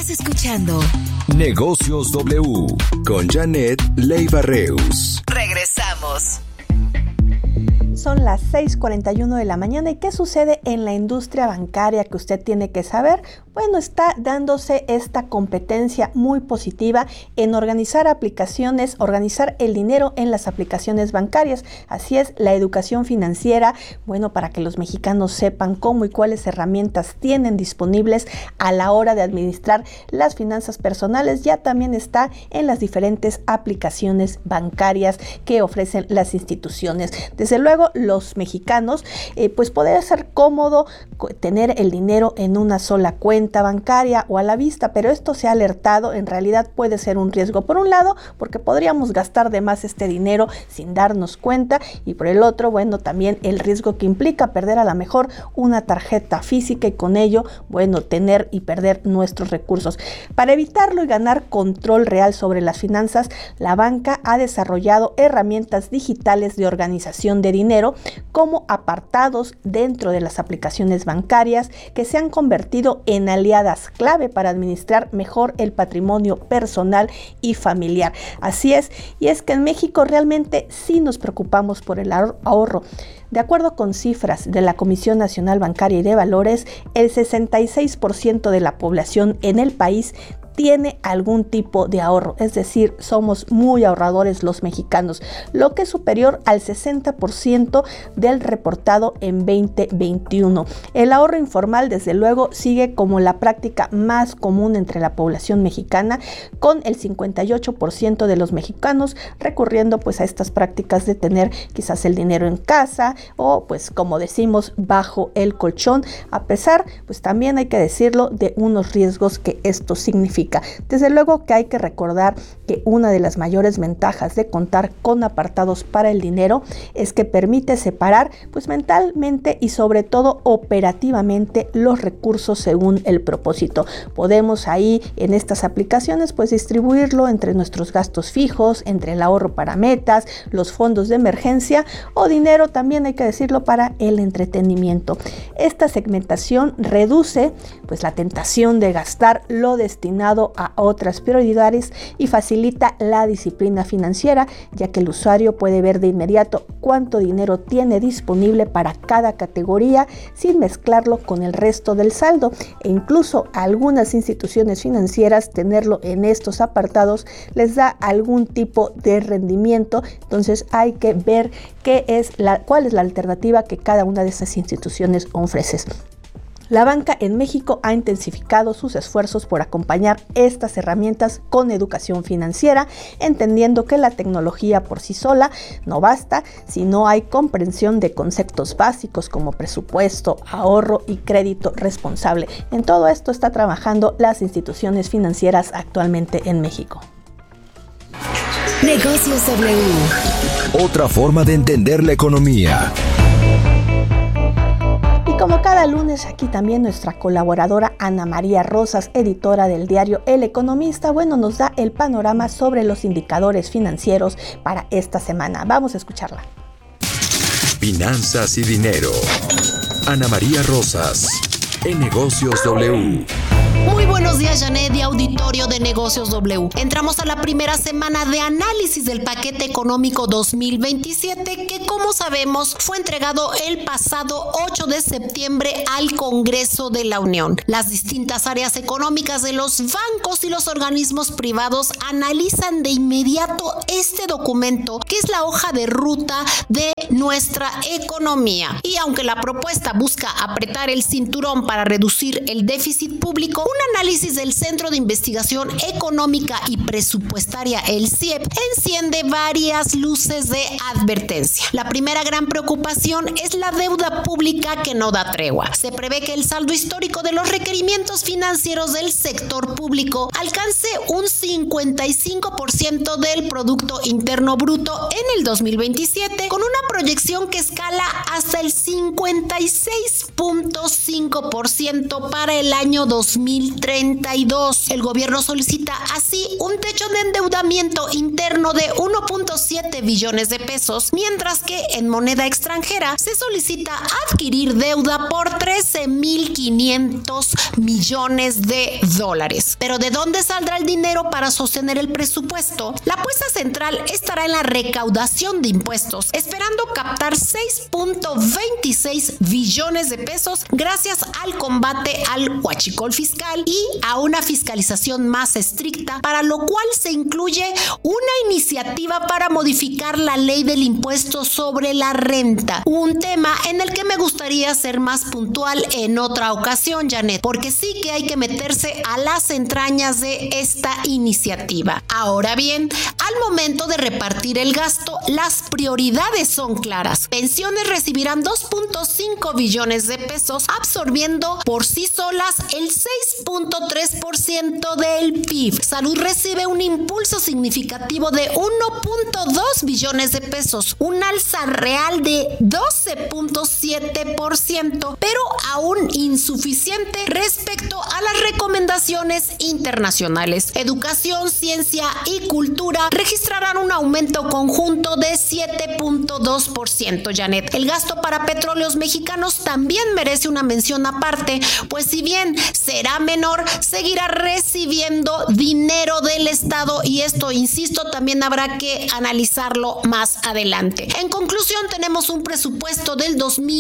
Estás escuchando Negocios W con Janet Leiva Reus. Regresamos. Son las 6:41 de la mañana. ¿Y qué sucede en la industria bancaria que usted tiene que saber? Bueno, está dándose esta competencia muy positiva en organizar aplicaciones, organizar el dinero en las aplicaciones bancarias. Así es, la educación financiera, bueno, para que los mexicanos sepan cómo y cuáles herramientas tienen disponibles a la hora de administrar las finanzas personales, ya también está en las diferentes aplicaciones bancarias que ofrecen las instituciones. Desde luego, los mexicanos, pues poder ser cómodo tener el dinero en una sola cuenta bancaria o a la vista, pero esto se ha alertado, en realidad puede ser un riesgo por un lado, porque podríamos gastar de más este dinero sin darnos cuenta, y por el otro, bueno, también el riesgo que implica perder a lo mejor una tarjeta física y con ello, bueno, tener y perder nuestros recursos. Para evitarlo y ganar control real sobre las finanzas, la banca ha desarrollado herramientas digitales de organización de dinero como apartados dentro de las aplicaciones bancarias que se han convertido en aliadas clave para administrar mejor el patrimonio personal y familiar. Así es, y es que en México realmente sí nos preocupamos por el ahorro. De acuerdo con cifras de la Comisión Nacional Bancaria y de Valores, el 66% de la población en el país tiene algún tipo de ahorro, es decir, somos muy ahorradores los mexicanos, lo que es superior al 60% del reportado en 2021. El ahorro informal, desde luego, sigue como la práctica más común entre la población mexicana, con el 58% de los mexicanos recurriendo pues a estas prácticas de tener quizás el dinero en casa o pues como decimos bajo el colchón, a pesar pues también hay que decirlo de unos riesgos que esto significa. Desde luego que hay que recordar que una de las mayores ventajas de contar con apartados para el dinero es que permite separar pues mentalmente y sobre todo operativamente los recursos según el propósito. Podemos ahí en estas aplicaciones pues distribuirlo entre nuestros gastos fijos, entre el ahorro para metas, los fondos de emergencia o dinero, también hay que decirlo, para el entretenimiento. Esta segmentación reduce pues la tentación de gastar lo destinado a otras prioridades y facilita la disciplina financiera, ya que el usuario puede ver de inmediato cuánto dinero tiene disponible para cada categoría sin mezclarlo con el resto del saldo, e incluso a algunas instituciones financieras tenerlo en estos apartados les da algún tipo de rendimiento. Entonces hay que ver cuál es la alternativa que cada una de esas instituciones ofrece. La banca en México ha intensificado sus esfuerzos por acompañar estas herramientas con educación financiera, entendiendo que la tecnología por sí sola no basta si no hay comprensión de conceptos básicos como presupuesto, ahorro y crédito responsable. En todo esto está trabajando las instituciones financieras actualmente en México. Negocios W. Otra forma de entender la economía. Como cada lunes, aquí también nuestra colaboradora Ana María Rosas, editora del diario El Economista, bueno, nos da el panorama sobre los indicadores financieros para esta semana. Vamos a escucharla. Finanzas y dinero. Ana María Rosas, en Negocios W. Muy buenos días, Janet y auditorio de Negocios W. Entramos a la primera semana de análisis del paquete económico 2027 que, como sabemos, fue entregado el pasado 8 de septiembre al Congreso de la Unión. Las distintas áreas económicas de los bancos y los organismos privados analizan de inmediato este documento, que es la hoja de ruta de nuestra economía. Y aunque la propuesta busca apretar el cinturón para reducir el déficit público, un análisis del Centro de Investigación Económica y Presupuestaria, el CIEP, enciende varias luces de advertencia. La primera gran preocupación es la deuda pública, que no da tregua. Se prevé que el saldo histórico de los requerimientos financieros del sector público alcance un 55% del Producto Interno Bruto en el 2027, con una proyección que escala hasta el 56.5% para el año 2030. 42. El gobierno solicita así un techo de endeudamiento interno de 1.7 billones de pesos, mientras que en moneda extranjera se solicita adquirir deuda por 13.500 millones de dólares. Pero ¿de dónde saldrá el dinero para sostener el presupuesto? La apuesta central estará en la recaudación de impuestos, esperando captar 6.26 billones de pesos gracias al combate al huachicol fiscal y a una fiscalización más estricta, para lo cual se incluye una iniciativa para modificar la ley del impuesto sobre la renta, un tema en el que me gustaría ser más puntual en otra ocasión, Janet, porque sí que hay que meterse a las entrañas de esta iniciativa. Ahora bien, al momento de repartir el gasto, las prioridades son claras. Pensiones recibirán 2.5 billones de pesos, absorbiendo por sí solas el 6.3% del PIB. Salud recibe un impulso significativo de 1.2 billones de pesos, un alza real de 12.7%, pero aún insuficiente respecto a las recomendaciones internacionales. Educación, ciencia y cultura registrarán un aumento conjunto de 7.2%, Janet. El gasto para petróleos mexicanos también merece una mención aparte, pues si bien será menor, seguirá recibiendo dinero del Estado, y esto, insisto, también habrá que analizarlo más adelante. En conclusión, tenemos un presupuesto del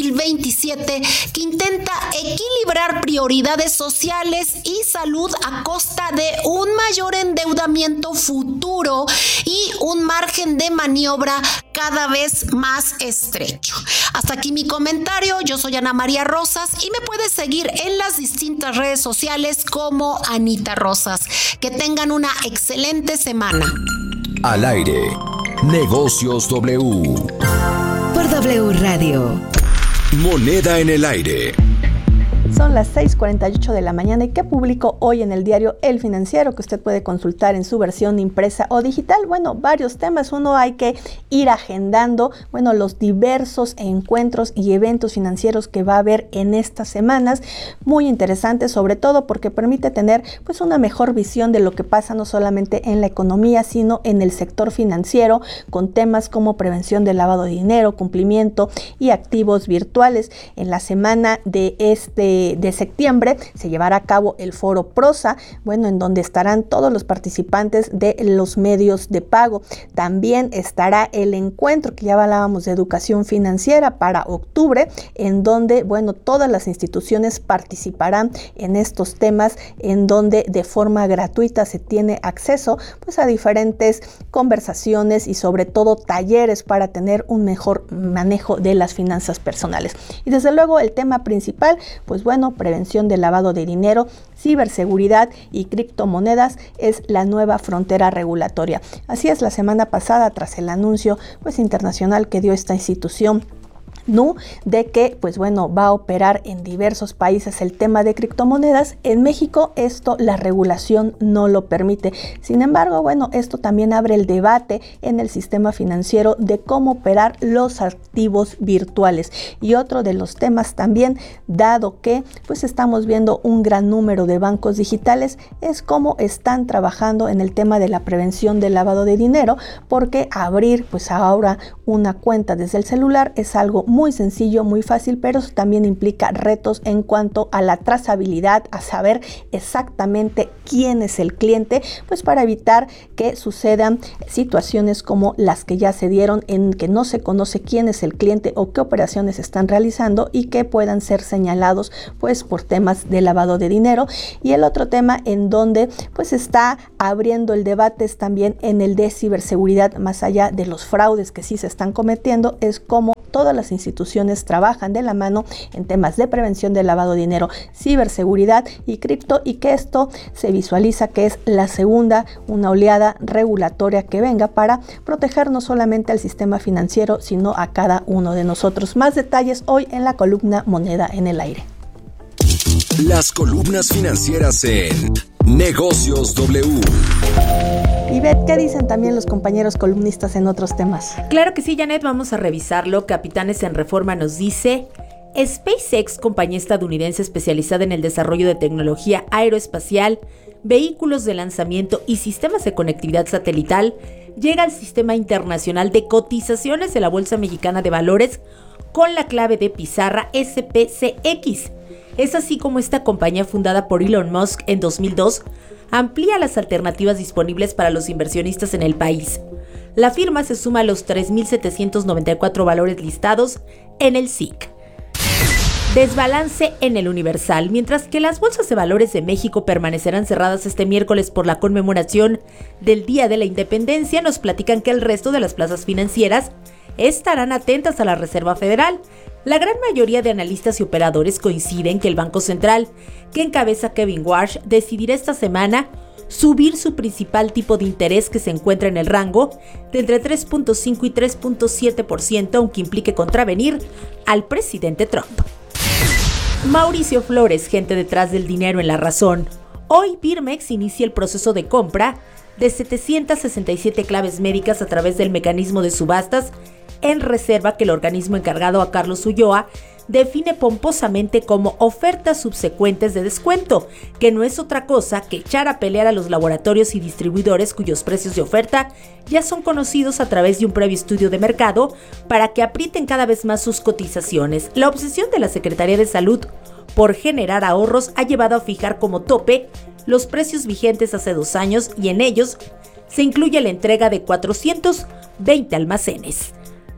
2027 que intenta equilibrar prioridades sociales y salud a costa de un mayor endeudamiento futuro y un margen de maniobra cada vez más estrecho. Hasta aquí mi comentario. Yo soy Ana María Rosas y me puedes seguir en las distintas redes sociales como Anita Rosas. Que tengan una excelente semana. Al aire, Negocios W. Por W Radio. Moneda en el aire. Son las 6:48 de la mañana. ¿Y qué publicó hoy en el diario El Financiero, que usted puede consultar en su versión impresa o digital? Bueno, varios temas. Uno, hay que ir agendando, los diversos encuentros y eventos financieros que va a haber en estas semanas. Muy interesante, sobre todo porque permite tener una mejor visión de lo que pasa no solamente en la economía, sino en el sector financiero, con temas como prevención del lavado de dinero, cumplimiento y activos virtuales. En la semana de septiembre se llevará a cabo el foro Prosa, en donde estarán todos los participantes de los medios de pago. También estará el encuentro que ya hablábamos de educación financiera para octubre, en donde, todas las instituciones participarán en estos temas, en donde de forma gratuita se tiene acceso a diferentes conversaciones y sobre todo talleres para tener un mejor manejo de las finanzas personales. Y desde luego el tema principal, prevención del lavado de dinero, ciberseguridad y criptomonedas es la nueva frontera regulatoria. Así es, la semana pasada, tras el anuncio internacional que dio esta institución de que va a operar en diversos países el tema de criptomonedas. En México la regulación no lo permite. Sin embargo, esto también abre el debate en el sistema financiero de cómo operar los activos virtuales. Y otro de los temas también, dado que estamos viendo un gran número de bancos digitales, es cómo están trabajando en el tema de la prevención del lavado de dinero, porque abrir ahora una cuenta desde el celular es algo muy sencillo, muy fácil, pero eso también implica retos en cuanto a la trazabilidad, a saber exactamente quién es el cliente, para evitar que sucedan situaciones como las que ya se dieron, en que no se conoce quién es el cliente o qué operaciones están realizando y que puedan ser señalados por temas de lavado de dinero. Y el otro tema en donde está abriendo el debate es también en el de ciberseguridad, más allá de los fraudes que sí se están cometiendo, es cómo todas las instituciones trabajan de la mano en temas de prevención del lavado de dinero, ciberseguridad y cripto, y que esto se visualiza que es la segunda, una oleada regulatoria que venga para proteger no solamente al sistema financiero, sino a cada uno de nosotros. Más detalles hoy en la columna Moneda en el Aire. Las columnas financieras en Negocios W. Y Beth, ¿qué dicen también los compañeros columnistas en otros temas? Claro que sí, Janet, vamos a revisarlo. Capitanes en Reforma nos dice: SpaceX, compañía estadounidense especializada en el desarrollo de tecnología aeroespacial, vehículos de lanzamiento y sistemas de conectividad satelital, llega al Sistema Internacional de Cotizaciones de la Bolsa Mexicana de Valores con la clave de pizarra SPCX. Es así como esta compañía, fundada por Elon Musk en 2002, amplía las alternativas disponibles para los inversionistas en el país. La firma se suma a los 3.794 valores listados en el SIC. Desbalance en el Universal. Mientras que las bolsas de valores de México permanecerán cerradas este miércoles por la conmemoración del Día de la Independencia, nos platican que el resto de las plazas financieras estarán atentas a la Reserva Federal. La gran mayoría de analistas y operadores coinciden que el Banco Central, que encabeza Kevin Warsh, decidirá esta semana subir su principal tipo de interés, que se encuentra en el rango de entre 3.5 y 3.7%, aunque implique contravenir al presidente Trump. Mauricio Flores, gente detrás del dinero en La Razón. Hoy Birmex inicia el proceso de compra de 767 claves médicas a través del mecanismo de subastas en reserva que el organismo encargado a Carlos Ulloa define pomposamente como ofertas subsecuentes de descuento, que no es otra cosa que echar a pelear a los laboratorios y distribuidores cuyos precios de oferta ya son conocidos a través de un previo estudio de mercado para que aprieten cada vez más sus cotizaciones. La obsesión de la Secretaría de Salud por generar ahorros ha llevado a fijar como tope los precios vigentes hace 2 años, y en ellos se incluye la entrega de 420 almacenes.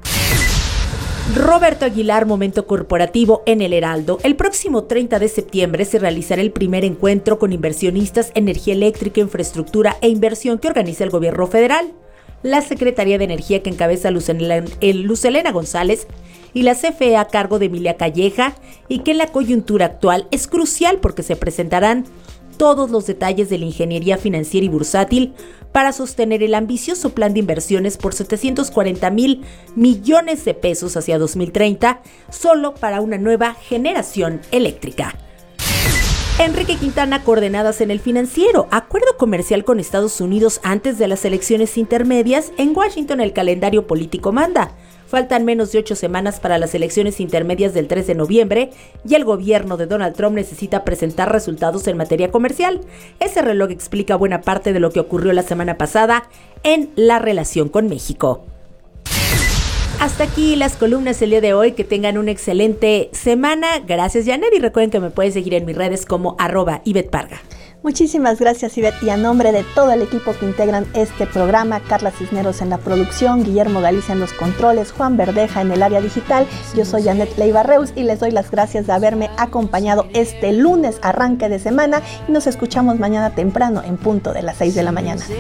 Roberto Aguilar, momento corporativo en el Heraldo. El próximo 30 de septiembre se realizará el primer encuentro con inversionistas, energía eléctrica, infraestructura e inversión que organiza el gobierno federal. La Secretaría de Energía, que encabeza Luz Helena González, y la CFE a cargo de Emilia Calleja, y que en la coyuntura actual es crucial porque se presentarán todos los detalles de la ingeniería financiera y bursátil para sostener el ambicioso plan de inversiones por 740,000 millones de pesos hacia 2030, solo para una nueva generación eléctrica. Enrique Quintana, coordenadas en El Financiero. Acuerdo comercial con Estados Unidos antes de las elecciones intermedias. En Washington el calendario político manda. Faltan menos de 8 semanas para las elecciones intermedias del 3 de noviembre y el gobierno de Donald Trump necesita presentar resultados en materia comercial. Ese reloj explica buena parte de lo que ocurrió la semana pasada en la relación con México. Hasta aquí las columnas el día de hoy. Que tengan una excelente semana. Gracias, Janet, y recuerden que me pueden seguir en mis redes como @IvetParga. Muchísimas gracias, Ivette, y a nombre de todo el equipo que integran este programa, Carla Cisneros en la producción, Guillermo Galicia en los controles, Juan Verdeja en el área digital, yo soy Janet Leiva Reus y les doy las gracias de haberme acompañado este lunes, arranque de semana, y nos escuchamos mañana temprano en punto de las 6 de la mañana.